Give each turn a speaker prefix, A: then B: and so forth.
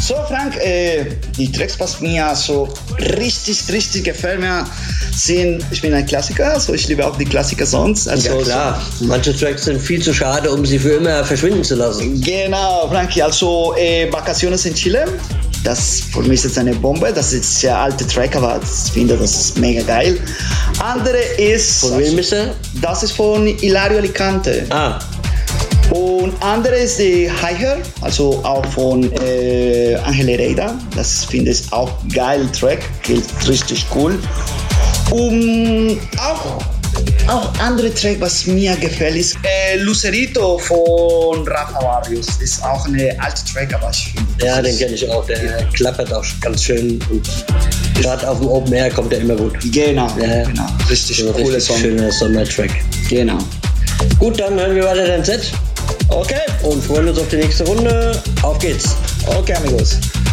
A: So Frank, die Tracks, was mir so richtig gefällt mir, sind, ich bin ein Klassiker, also ich liebe auch die Klassiker-Songs. Also
B: ja klar, manche Tracks sind viel zu schade, um sie für immer verschwinden zu lassen.
A: Genau, Frankie, also Vacaciones in Chile, das für mich ist jetzt eine Bombe, das ist ein sehr alter Track, aber ich finde, das ist mega geil. Andere ist...
B: Von wem ist er?
A: Das ist von Hilario Alicante.
B: Ah.
A: Und andere ist die Higher, also auch von Angel Herrera. Das finde ich auch geil Track, klingt richtig cool. Und auch andere Track, was mir gefällt, ist Lucerito von Rafa Barrios. Ist auch eine alte Track, aber ich finde...
B: Ja, den kenne ich auch, der klappert auch ganz schön und gerade auf dem Open Air kommt der immer gut.
A: Genau, genau. Richtig cooler Song.
B: Schöner Sommertrack.
A: Genau.
B: Gut, dann hören wir weiter dein Set.
A: Okay.
B: Und freuen uns auf die nächste Runde. Auf geht's.
A: Okay, amigos.